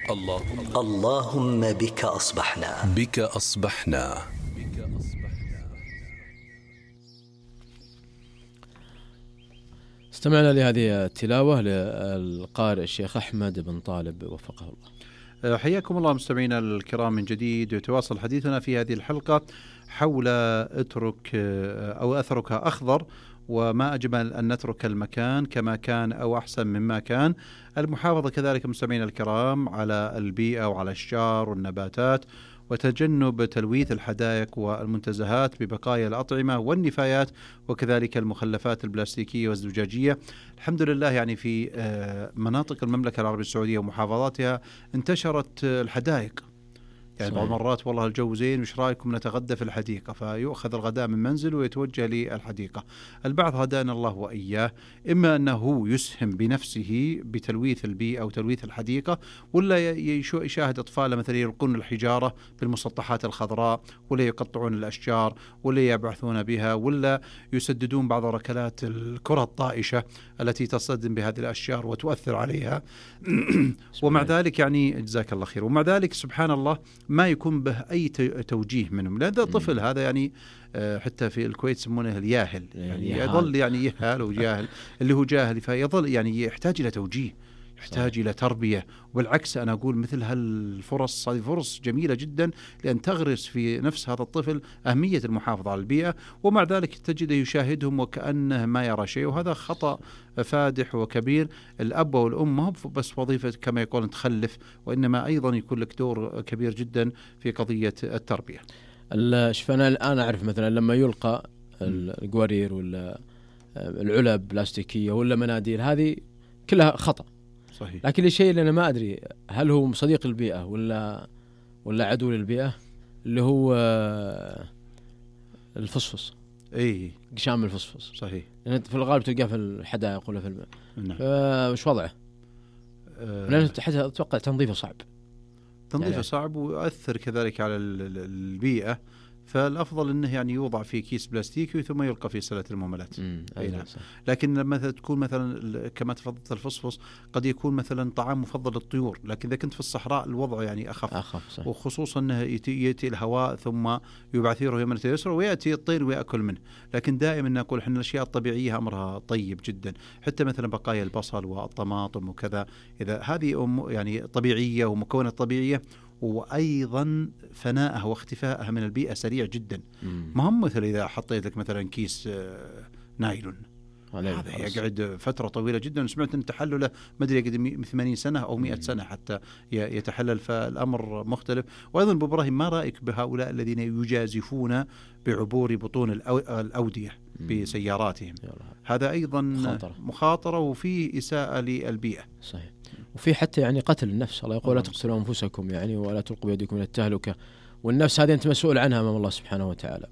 اللهم بك أصبحنا. بك أصبحنا. استمعنا لهذه التلاوة للقارئ الشيخ أحمد بن طالب وفقه الله. حياكم الله مستمعينا الكرام من جديد. يتواصل حديثنا في هذه الحلقة حول أترك أخضر، وما أجمل أن نترك المكان كما كان أو أحسن مما كان. المحافظة كذلك مستمعينا الكرام على البيئة وعلى الأشجار والنباتات، وتجنب تلويث الحدائق والمنتزهات ببقايا الأطعمة والنفايات، وكذلك المخلفات البلاستيكية والزجاجية. الحمد لله يعني في مناطق المملكة العربية السعودية ومحافظاتها انتشرت الحدائق. يعني بعض المرات والله الجو زين، وش رايكم نتغدى في الحديقة، فيؤخذ الغداء من منزل ويتوجه للحديقة. البعض هدانا الله وإياه، إما أنه يسهم بنفسه بتلويث البيئة أو تلويث الحديقة، ولا يشاهد أطفال مثلا يلقون الحجارة بالمسطحات الخضراء، ولا يقطعون الأشجار، ولا يبعثون بها، ولا يسددون بعض ركلات الكرة الطائشة التي تصطدم بهذه الأشجار وتؤثر عليها. ومع ذلك يعني جزاك الله خير، ومع ذلك سبحان الله ما يكون به أي توجيه منهم، لأن الطفل هذا يعني حتى في الكويت يسمونه الياهل، يعني يظل يعني يهال وجاهل، اللي هو جاهل، فيظل يعني يحتاج إلى توجيه، يحتاج إلى تربية. وبالعكس أنا أقول مثل هالفرص، هذه فرص جميلة جدا لأن تغرس في نفس هذا الطفل أهمية المحافظة على البيئة، ومع ذلك تجده يشاهدهم وكأنه ما يرى شيء، وهذا خطأ فادح وكبير. الأب والأم ما هو بس وظيفة كما يقول تخلف، وإنما أيضا يكون لك دور كبير جدا في قضية التربية. فأنا الآن أعرف مثلا لما يلقى القوارير ولا العلب بلاستيكية ولا مناديل، هذه كلها خطأ صحيح. لكن الشيء اللي أنا ما أدري هل هو صديق البيئة ولا عدو للبيئة، اللي هو الفسفس، قشام الفسفس. صحيح. يعني في الغالب تلقاه في الحدائق ولا في الماء. نعم. وش وضعه؟ لأن حتى أتوقع تنظيفه صعب. يعني صعب، ويؤثر كذلك على البيئة. فالأفضل أنه يعني يوضع في كيس بلاستيكي ثم يلقى في سلة المهملات. نعم. لكن لما تكون مثلا كما تفضلت الفسفس، قد يكون مثلا طعام مفضل للطيور، لكن إذا كنت في الصحراء الوضع يعني أخف. وخصوصا أنه يأتي الهواء ثم يبعثره يمنة يسرى ويأتي الطير ويأكل منه. لكن دائما نقول إحنا الأشياء الطبيعية أمرها طيب جدا، حتى مثلا بقايا البصل والطماطم وكذا، إذا هذه يعني طبيعية ومكونات طبيعية، وأيضا فناءها واختفائها من البيئة سريع جدا. مهم مثل إذا حطيت لك مثلا كيس نايلون، هذا يقعد فترة طويلة جدا. سمعت أن تحلله مدري قد 80 سنة أو 100 سنة حتى يتحلل، فالأمر مختلف. وأيضا أبو إبراهيم، ما رأيك بهؤلاء الذين يجازفون بعبور بطون الأودية بسياراتهم؟ هذا أيضا مخاطرة وفيه إساءة للبيئة. صحيح. وفي حتى يعني قتل النفس، الله يقول لا تقتلوا أنفسكم يعني ولا تلقوا بيدكم إلى التهلكة، والنفس هذه أنت مسؤول عنها أمام الله سبحانه وتعالى.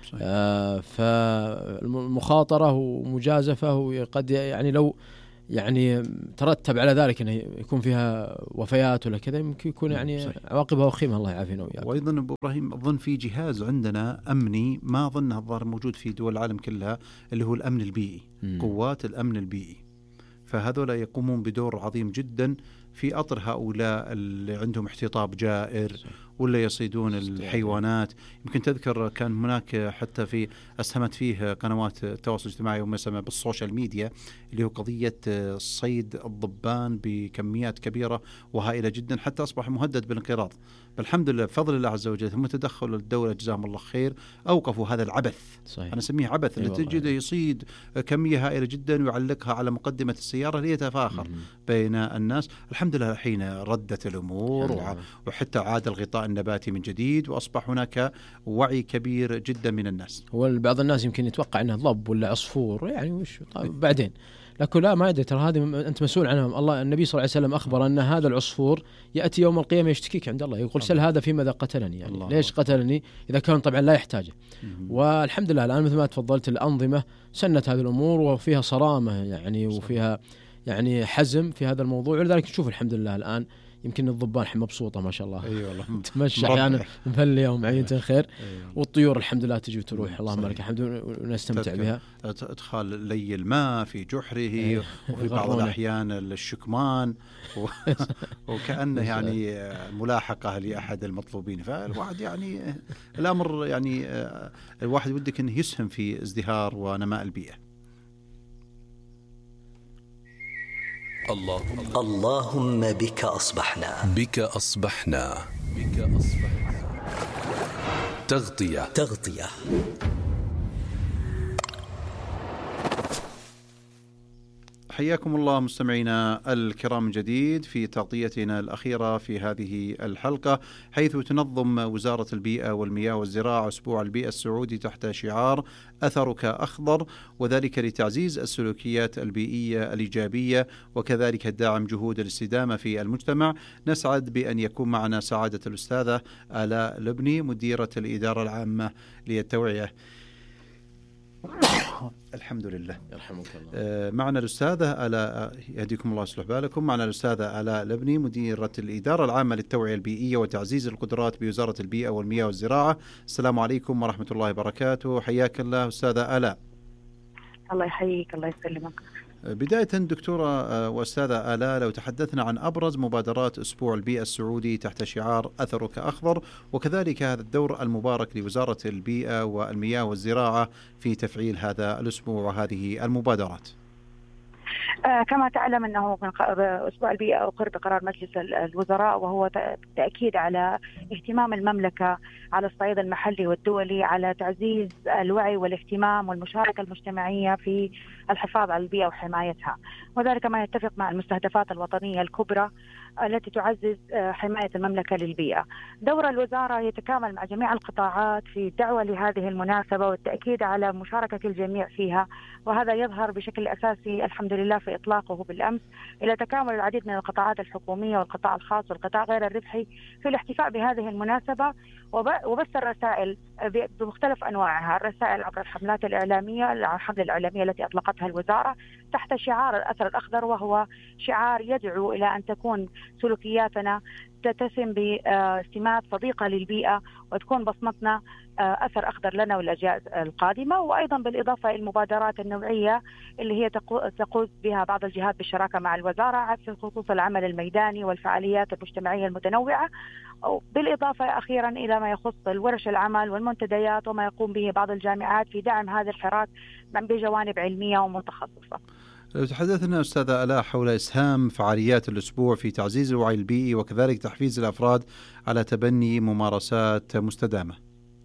فالمخاطرة ومجازفة، وقد يعني لو يعني ترتب على ذلك أنه يكون فيها وفيات ولا كذا، يمكن يكون يعني عواقبها وخيمة، الله يعافينا وياك. وأيضا أبو إبراهيم أظن في جهاز عندنا أمني ما أظنه الظاهر موجود في دول العالم كلها، اللي هو الأمن البيئي، قوات الأمن البيئي. فهذول يقومون بدور عظيم جدا في أطر هؤلاء اللي عندهم احتطاب جائر ولا يصيدون الحيوانات. يمكن تذكر كان هناك حتى في أسهمت فيه قنوات التواصل الاجتماعي وما يسمى بالسوشيال ميديا، اللي هو قضية صيد الضبان بكميات كبيرة وهائلة جدا، حتى أصبح مهدد بالانقراض. فالحمد لله بفضل الله عز وجل ثم تدخل الدولة جزاهم الله خير أوقفوا هذا العبث. صحيح. أنا أسميه عبث، اللي تجده يصيد كمية هائلة جدا ويعلقها على مقدمة السيارة ليتفاخر بين الناس. الحمد لله الحين ردت الأمور وحتى عاد الغطاء النباتي من جديد، وأصبح هناك وعي كبير جدا من الناس. وبعض الناس يمكن يتوقع أنه ضب ولا عصفور، يعني وش بعدين، لكن لا، ما يدري، ترى هذه أنت مسؤول عنها. الله النبي صلى الله عليه وسلم أخبر أن هذا العصفور يأتي يوم القيامة يشتكيك عند الله، يقول سل هذا فيما ذا قتلني، يعني ليش قتلني إذا كان طبعا لا يحتاجه. والحمد لله الآن مثل ما تفضلت الأنظمة سنت هذه الأمور وفيها صرامة يعني، وفيها يعني حزم في هذا الموضوع، ولذلك نشوف الحمد لله الآن يمكن الضبان مبسوطة ما شاء الله. أي والله تمشي أحيانا مفلية ومعينة خير. والطيور الحمد لله تجي وتروح، اللهم لك الحمد، ونستمتع بها. ادخال لي الماء في جحره، وفي بعض الأحيان الشكمان وكأنه يعني ملاحقة لأحد المطلوبين. فالواحد يعني الأمر يعني الواحد ودك أنه يسهم في ازدهار ونماء البيئة. اللهم بك أصبحنا. بك أصبحنا. تغطية. حياكم الله مستمعينا الكرام جديد في تغطيتنا الأخيرة في هذه الحلقة، حيث تنظم وزارة البيئة والمياه والزراعة أسبوع البيئة السعودي تحت شعار أثرك أخضر، وذلك لتعزيز السلوكيات البيئية الإيجابية وكذلك الدعم جهود الاستدامة في المجتمع. نسعد بأن يكون معنا سعادة الأستاذة آلاء لبني، مديرة الإدارة العامة للتوعية. الحمد لله، يرحمك الله. معنا الأستاذة آلاء، يهديكم الله ويصلح بالكم، معنا الأستاذة آلاء لبني، مديرة الإدارة العامة للتوعية البيئية وتعزيز القدرات بوزارة البيئة والمياه والزراعة. السلام عليكم ورحمة الله وبركاته. حياك الله أستاذة آلاء. الله يحييك، الله يسلمك. بداية دكتورة وأستاذة آلاء، لو تحدثنا عن أبرز مبادرات أسبوع البيئة السعودي تحت شعار أثرك أخضر، وكذلك هذا الدور المبارك لوزارة البيئة والمياه والزراعة في تفعيل هذا الأسبوع وهذه المبادرات. كما تعلم أنه أسبوع البيئة أقر بقرار مجلس الوزراء، وهو تأكيد على اهتمام المملكة على الصعيد المحلي والدولي على تعزيز الوعي والاهتمام والمشاركة المجتمعية في الحفاظ على البيئة وحمايتها، وذلك ما يتفق مع المستهدفات الوطنية الكبرى التي تعزز حماية المملكة للبيئة. دور الوزارة يتكامل مع جميع القطاعات في الدعوة لهذه المناسبة والتأكيد على مشاركة الجميع فيها، وهذا يظهر بشكل أساسي الحمد لله في إطلاقه بالأمس إلى تكامل العديد من القطاعات الحكومية والقطاع الخاص والقطاع غير الربحي في الاحتفاء بهذه المناسبة، وبث الرسائل بمختلف أنواعها، الرسائل عبر الحملات الإعلامية، الحملة الإعلامية التي أطلقتها الوزارة تحت شعار الأثر الأخضر، وهو شعار يدعو إلى أن تكون سلوكياتنا تتسم بسمات صديقة للبيئة وتكون بصمتنا أثر أخضر لنا والأجيال القادمة. وأيضا بالإضافة إلى المبادرات النوعية اللي هي تقود بها بعض الجهات بالشراكة مع الوزارة في خصوص العمل الميداني والفعاليات المجتمعية المتنوعة، بالإضافة أخيرا إلى ما يخص الورش العمل والمنتديات وما يقوم به بعض الجامعات في دعم هذا الحراك بجوانب علمية ومتخصصة. لو تحدثنا أستاذة آلاء حول إسهام فعاليات الأسبوع في تعزيز الوعي البيئي وكذلك تحفيز الأفراد على تبني ممارسات مستدامة.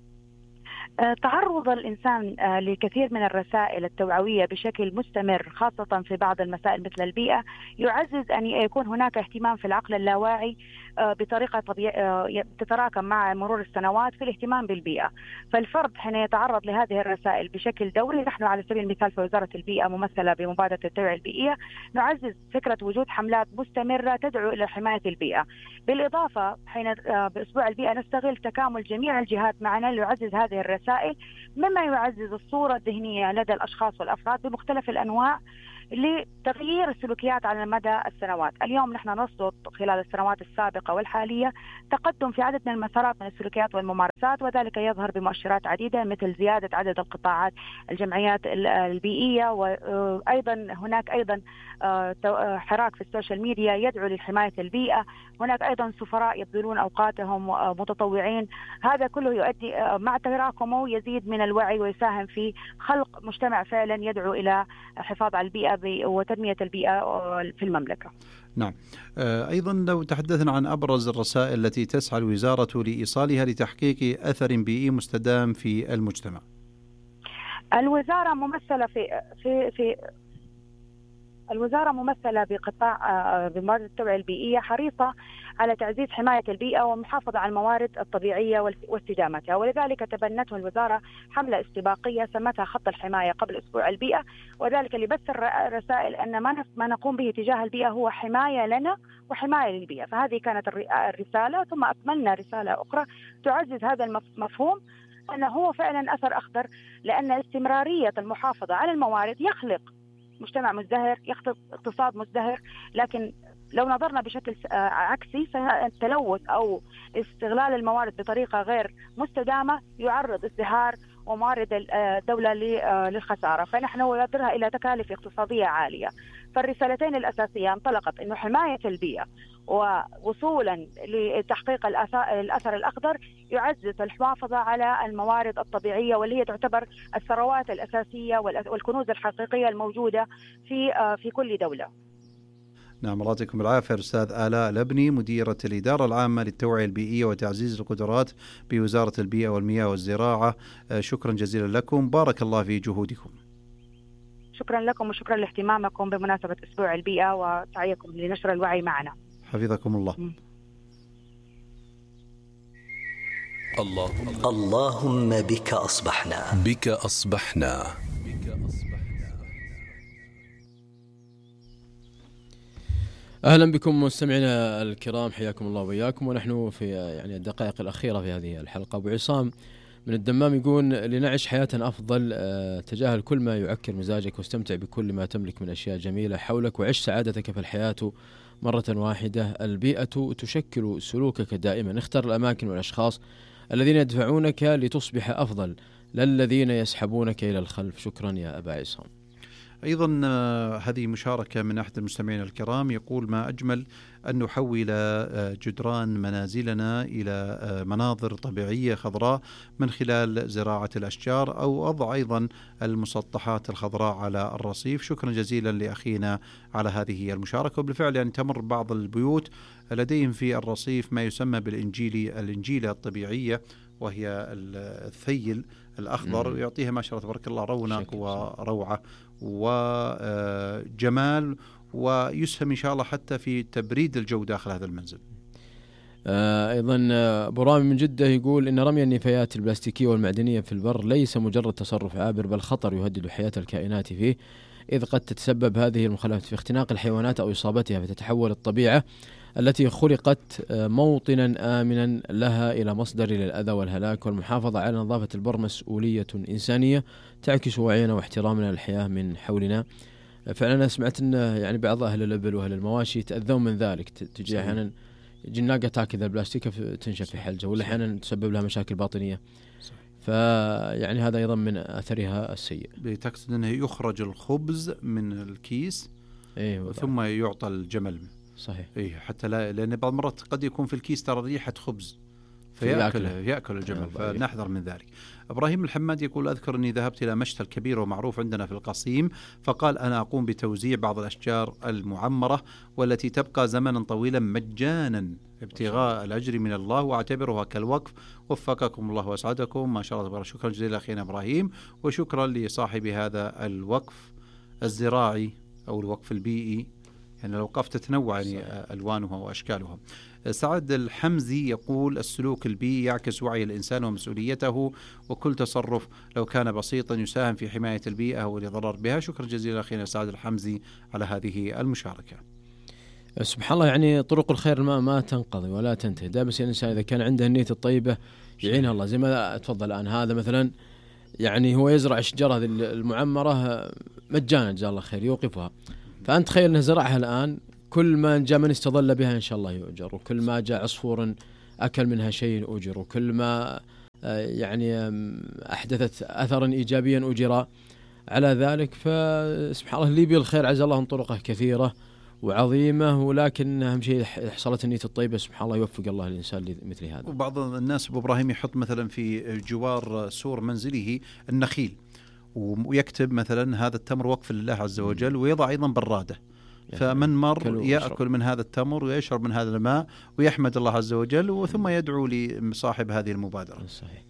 تعرض الإنسان لكثير من الرسائل التوعوية بشكل مستمر، خاصة في بعض المسائل مثل البيئة، يعزز أن يكون هناك اهتمام في العقل اللاواعي بطريقة تتراكم مع مرور السنوات في الاهتمام بالبيئة. فالفرد حين يتعرض لهذه الرسائل بشكل دوري، نحن على سبيل المثال في وزارة البيئة ممثلة بمبادرة التوعية البيئية نعزز فكرة وجود حملات مستمرة تدعو إلى حماية البيئة. بالإضافة حين بأسبوع البيئة نستغل تكامل جميع الجهات معنا ليعزز هذه الرسائل، مما يعزز الصورة الذهنية لدى الأشخاص والأفراد بمختلف الأنواع لتغيير السلوكيات على مدى السنوات. اليوم نحن نصدر خلال السنوات السابقة والحالية تقدم في عدد من المسارات من السلوكيات والممارسات، وذلك يظهر بمؤشرات عديدة مثل زيادة عدد القطاعات الجمعيات البيئية، وأيضا هناك أيضا حراك في السوشيال ميديا يدعو لحماية البيئة، هناك أيضا سفراء يبذلون أوقاتهم متطوعين. هذا كله يؤدي مع تراكمه يزيد من الوعي ويساهم في خلق مجتمع فعلا يدعو إلى الحفاظ على البيئة وتنمية البيئة في المملكة. نعم. أيضا لو تحدثنا عن أبرز الرسائل التي تسعى الوزارة لإيصالها لتحقيق أثر بيئي مستدام في المجتمع. الوزارة ممثلة بقطاع بمبادرة التوعية البيئية حريصة على تعزيز حماية البيئة والمحافظة على الموارد الطبيعية واستدامتها، ولذلك تبنته الوزارة حملة استباقية سمتها خط الحماية قبل أسبوع البيئة، وذلك لبث الرسائل أن ما نقوم به تجاه البيئة هو حماية لنا وحماية للبيئة. فهذه كانت الرسالة، ثم أكملنا رسالة أخرى تعزز هذا المفهوم أنه هو فعلا أثر أخضر، لأن استمرارية المحافظة على الموارد يخلق مجتمع مزدهر، يخلق اقتصاد مزدهر، لكن لو نظرنا بشكل عكسي، فالتلوث أو استغلال الموارد بطريقة غير مستدامة يعرض ازدهار وموارد الدولة للخسارة، فنحن ننظرها إلى تكاليف اقتصادية عالية. فالرسالتين الأساسية انطلقت إنه حماية البيئة ووصولا لتحقيق الأثر الأخضر يعزز المحافظة على الموارد الطبيعية واللي هي تعتبر الثروات الأساسية والكنوز الحقيقية الموجودة في كل دولة. نعم، الله يعطيكم العافية. أستاذ آلاء الأبني، مديرة الإدارة العامة للتوعية البيئية وتعزيز القدرات بوزارة البيئة والمياه والزراعة، شكرا جزيلا لكم، بارك الله في جهودكم. شكرا لكم وشكرا لاهتمامكم بمناسبة أسبوع البيئة وسعيكم لنشر الوعي معنا. حفظكم الله. اللهم بك أصبحنا. بك أصبحنا. أهلا بكم مستمعينا الكرام، حياكم الله وإياكم، ونحن في الدقائق الأخيرة في هذه الحلقة. أبو عصام من الدمام يقول: لنعيش حياة أفضل تجاهل كل ما يعكر مزاجك، واستمتع بكل ما تملك من أشياء جميلة حولك، وعش سعادتك في الحياة مرة واحدة. البيئة تشكل سلوكك دائما. اختر الأماكن والأشخاص الذين يدفعونك لتصبح أفضل، لا الذين يسحبونك إلى الخلف. شكرا يا أبا عصام. أيضا هذه مشاركة من أحد المستمعين الكرام، يقول: ما أجمل أن نحول جدران منازلنا إلى مناظر طبيعية خضراء من خلال زراعة الأشجار أو وضع أيضا المسطحات الخضراء على الرصيف. شكرا جزيلا لأخينا على هذه المشاركة. وبالفعل يعني تمر بعض البيوت لديهم في الرصيف ما يسمى الإنجيلة الطبيعية، وهي الثيل الأخضر، يعطيها ما شاء الله تبارك الله رونق وروعة وجمال، ويسهم إن شاء الله حتى في تبريد الجو داخل هذا المنزل. أيضا أبو رامي من جدة يقول: إن رمي النفايات البلاستيكية والمعدنية في البر ليس مجرد تصرف عابر، بل خطر يهدد حياة الكائنات فيه، إذ قد تتسبب هذه المخلفات في اختناق الحيوانات أو إصابتها، فتتحول الطبيعة التي خلقت موطنا آمنا لها إلى مصدر للأذى والهلاك. والمحافظة على نظافة البر مسؤولية إنسانية تعكس وعينا واحترامنا للحياة من حولنا. فعلا أنا سمعت أن يعني بعض أهل الإبل وأهل المواشي يتأذون من ذلك، تجي أحيانا جناقة تاكل البلاستيك تنشف في حلجة، ولا أحيانا تسبب لها مشاكل باطنية. فيعني هذا أيضا من أثرها السيء. بتقصد أنه يخرج الخبز من الكيس ثم يعطى الجمل. صحيح. حتى لأن بعض المرات قد يكون في الكيس ترى ريحة خبز فيأكل الجمل، فنحذر من ذلك. إبراهيم الحماد يقول: أذكر أني ذهبت إلى مشتل كبير ومعروف عندنا في القصيم، فقال: أنا أقوم بتوزيع بعض الأشجار المعمرة والتي تبقى زمنا طويلا مجانا ابتغاء الأجر من الله، وأعتبرها كالوقف. وفقكم الله وأسعدكم. ما شاء الله. شكرا جزيلا أخينا إبراهيم، وشكرا لصاحب هذا الوقف الزراعي أو الوقف البيئي، يعني الأوقاف تتنوع يعني ألوانها وأشكالها. سعد الحمزي يقول: السلوك البيئي يعكس وعي الإنسان ومسؤوليته، وكل تصرف لو كان بسيطا يساهم في حماية البيئة والإضرار بها. شكرا جزيلا أخينا سعد الحمزي على هذه المشاركة. سبحان الله، يعني طرق الخير ما تنقضي ولا تنتهي. دائما الإنسان إذا كان عنده النية الطيبة يعينها الله. زي ما تفضل الآن هذا مثلا، يعني هو يزرع الشجرة المعمرة مجانا جزاه الله خير، يوقفها. فأنت تخيل أنه زرعها الآن، كل ما جاء من استظل بها إن شاء الله يؤجر، وكل ما جاء عصفور أكل منها شيء أجر، وكل ما يعني أحدثت أثرا إيجابيا أجر على ذلك. فسبحان الله اللي يبي الخير عز الله طرقه كثيرة وعظيمة، ولكن أهم شيء حصلت النية الطيبة. سبحان الله يوفق الله الإنسان لمثل هذا. وبعض الناس أبو إبراهيم يحط مثلا في جوار سور منزله النخيل، ويكتب مثلا: هذا التمر وقف لله عز وجل، ويضع أيضا برادة، فمن مر يأكل من هذا التمر ويشرب من هذا الماء ويحمد الله عز وجل، وثم يدعو لصاحب هذه المبادرة. صحيح.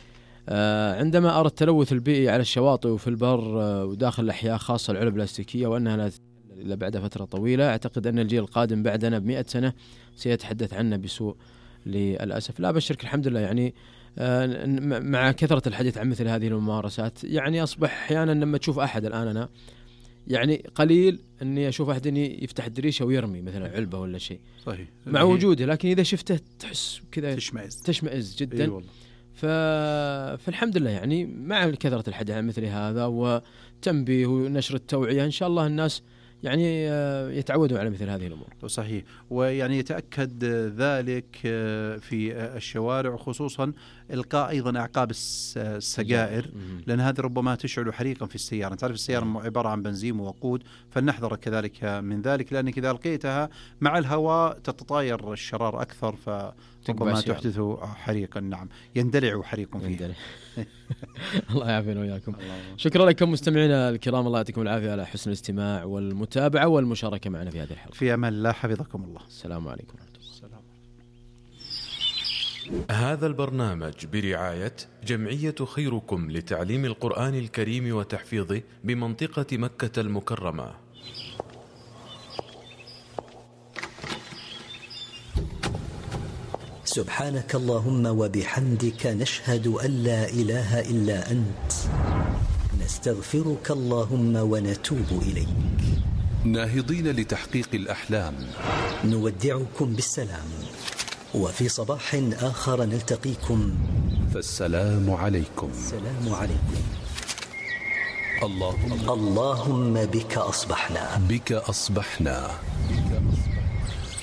عندما أرى التلوث البيئي على الشواطئ وفي البر وداخل الأحياء، خاصة العلب البلاستيكية، وأنها لا إلا بعد فترة طويلة، أعتقد أن الجيل القادم بعدنا ب100 سنة سيتحدث عنا بسوء للأسف. لا بشرك الحمد لله، يعني مع كثرة الحديث عن مثل هذه الممارسات، يعني أصبح أحيانا لما تشوف أحد الآن، أنا يعني قليل أني أشوف أحد أني يفتح الدريشة ويرمي مثلا علبة ولا شيء. صحيح. مع وجوده، لكن إذا شفته تحس كذا تشمئز جدا. والله. فالحمد لله يعني مع كثرة الحديث عن مثل هذا وتنبيه ونشر التوعية، إن شاء الله الناس يعني يتعودوا على مثل هذه الأمور. صحيح. ويعني يتأكد ذلك في الشوارع، خصوصا إلقاء أيضا أعقاب السجائر، لأن هذا ربما تشعل حريقا في السيارة. تعرف السيارة عبارة عن بنزين ووقود، فلنحذر كذلك من ذلك، لأنك إذا ألقيتها مع الهواء تتطاير الشرار أكثر فربما تحدث حريقا. نعم، يندلع حريق فيه. الله يعافينا وياكم. شكرا لكم مستمعينا الكرام، الله يعطيكم العافية على حسن الاستماع والمتابعة والمشاركة معنا في هذه الحلقة. في أمان الله، حفظكم الله. السلام عليكم ورحمة الله. هذا البرنامج برعاية جمعية خيركم لتعليم القرآن الكريم وتحفيظه بمنطقة مكة المكرمة. سبحانك اللهم وبحمدك، نشهد أن لا إله إلا أنت، نستغفرك اللهم ونتوب إليك. ناهضين لتحقيق الأحلام، نودعكم بالسلام، وفي صباح آخر نلتقيكم، فالسلام عليكم. السلام عليكم. اللهم بك أصبحنا، بك أصبحنا.